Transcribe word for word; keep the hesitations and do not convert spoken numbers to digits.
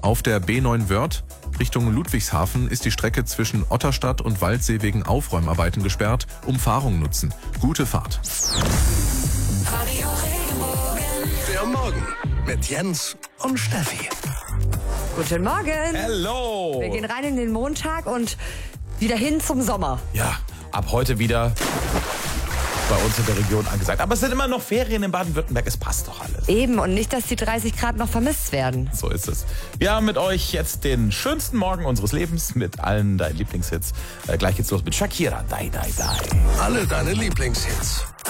Auf der B neun Wörth Richtung Ludwigshafen ist die Strecke zwischen Otterstadt und Waldsee wegen Aufräumarbeiten gesperrt. Umfahrung nutzen. Gute Fahrt. Radio Regenbogen. Der Morgen mit Jens und Steffi. Guten Morgen. Hello. Wir gehen rein in den Montag und wieder hin zum Sommer. Ja, ab heute wieder bei uns in der Region angesagt. Aber es sind immer noch Ferien in Baden-Württemberg. Es passt doch alles. Eben, und nicht, dass die dreißig Grad noch vermisst werden. So ist es. Wir haben mit euch jetzt den schönsten Morgen unseres Lebens mit allen deinen Lieblingshits. Äh, gleich geht's los mit Shakira. Die, die, die. Alle deine Lieblingshits.